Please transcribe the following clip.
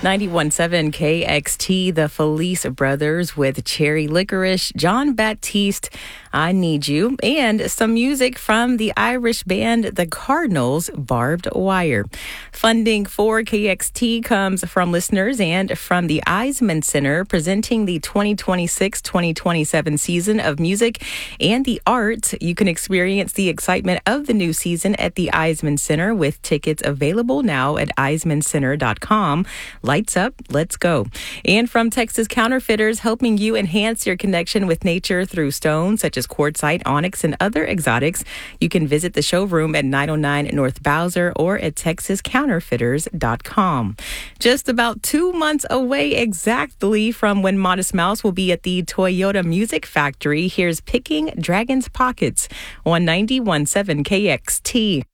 91.7 KXT, the Felice Brothers with Cherry Licorice, John Baptiste, I Need You, and some music from the Irish band The Cardinals, Barbed Wire. Funding for KXT comes from listeners and from the Eisman Center, presenting the 2026-2027 season of music and the arts. You can experience the excitement of the new season at the Eisman Center with tickets available now at eismancenter.com. Lights up, let's go. And from Texas Counterfeiters, helping you enhance your connection with nature through stones such as quartzite, onyx, and other exotics. You can visit the showroom at 909 North Bowser or at texascounterfeiters.com. Just about 2 months away exactly from when Modest Mouse will be at the Toyota Music Factory. Here's Picking Dragon's Pockets on 91.7 KXT.